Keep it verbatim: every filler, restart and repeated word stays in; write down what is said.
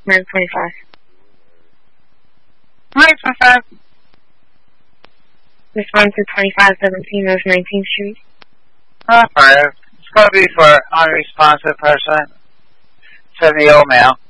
nine twenty-five. nine twenty-five. Respond to twenty-five seventeen of nineteenth Street. Oh, fine. It's going to be for unresponsive person. seventy-year-old male.